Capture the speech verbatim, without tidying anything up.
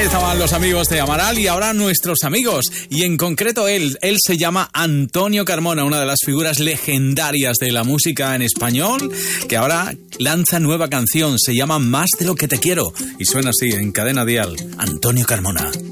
Ahí estaban los amigos de Amaral y ahora nuestros amigos. Y en concreto él, él se llama Antonio Carmona, una de las figuras legendarias de la música en español, que ahora lanza nueva canción, se llama Más de lo que te quiero. Y suena así, en Cadena Dial, Antonio Carmona.